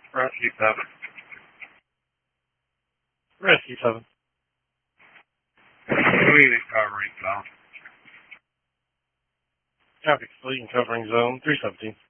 Rescue 7. Rescue 7. Complete covering zone. Traffic fleet and covering zone 317.